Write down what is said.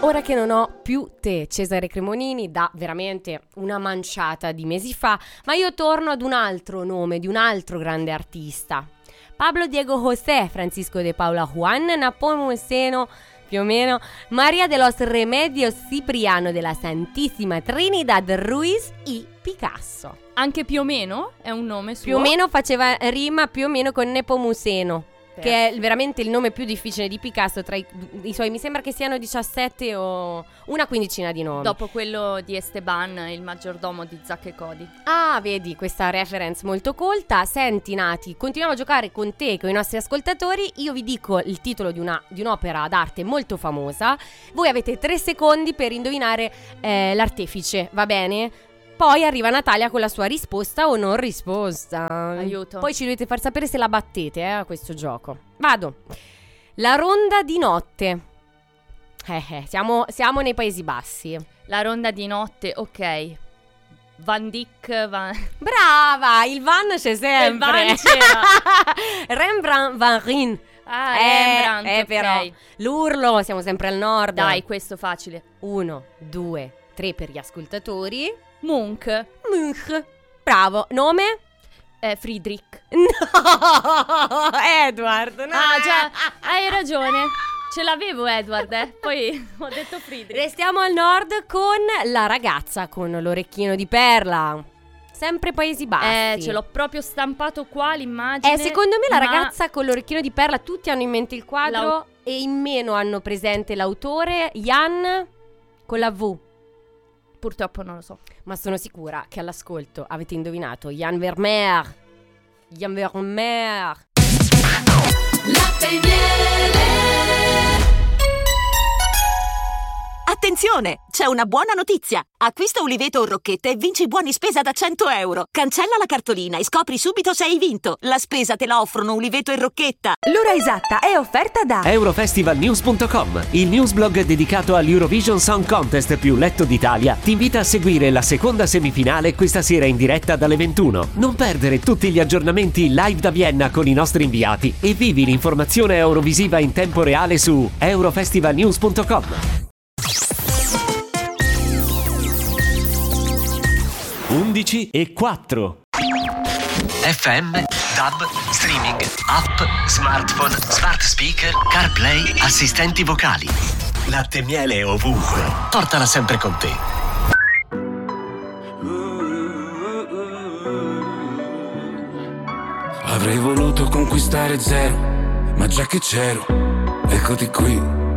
Ora che non ho più te, Cesare Cremonini, da veramente una manciata di mesi fa, ma io torno ad un altro nome di un altro grande artista. Pablo Diego José Francisco de Paula Juan Nepomuceno, più o meno, María de los Remedios Cipriano de la Santissima Trinidad Ruiz y Picasso. Anche più o meno è un nome suo? Più o meno faceva rima più o meno con Nepomuceno, che è veramente il nome più difficile di Picasso tra i suoi, mi sembra che siano 17 o una quindicina di nomi. Dopo quello di Esteban, il maggiordomo di Zack e Cody. Ah, vedi, questa reference molto colta. Senti Nati, continuiamo a giocare con te e con i nostri ascoltatori. Io vi dico il titolo di un'opera d'arte molto famosa. Voi avete 3 secondi per indovinare l'artefice, va bene? Poi arriva Natalia con la sua risposta o non risposta. Aiuto. Poi ci dovete far sapere se la battete a questo gioco. Vado. La ronda di notte. Siamo nei Paesi Bassi. La ronda di notte, ok. Van Dyck, Brava, il Van c'è sempre. Il Van c'era. Rembrandt Van Rijn. Ah, Rembrandt, però. ok. L'urlo, siamo sempre al nord. Dai, questo facile. 1, 2, 3 per gli ascoltatori. Munch. Bravo. Nome? Friedrich. No, Edward. No. Ah, già, hai ragione. Ce l'avevo Edward, poi ho detto Friedrich. Restiamo al nord con la ragazza con l'orecchino di perla. Sempre Paesi Bassi. Ce l'ho proprio stampato qua l'immagine. Secondo me la ragazza con l'orecchino di perla, tutti hanno in mente il quadro e in meno hanno presente l'autore, Jan con la V. Purtroppo non lo so. Ma sono sicura che all'ascolto avete indovinato Jan Vermeer. Jan Vermeer. Latte e miele. Attenzione! C'è una buona notizia! Acquista Uliveto o Rocchetta e vinci buoni spesa da 100 euro. Cancella la cartolina e scopri subito se hai vinto. La spesa te la offrono Uliveto e Rocchetta. L'ora esatta è offerta da Eurofestivalnews.com, il newsblog dedicato all'Eurovision Song Contest più letto d'Italia. Ti invita a seguire la seconda semifinale questa sera in diretta dalle 21. Non perdere tutti gli aggiornamenti live da Vienna con i nostri inviati e vivi l'informazione eurovisiva in tempo reale su Eurofestivalnews.com. 11:04. FM, DAB, streaming, app, smartphone, smart speaker, CarPlay, assistenti vocali. Latte e miele ovunque. Portala sempre con te. Avrei voluto conquistare zero, ma già che c'ero, eccoti qui.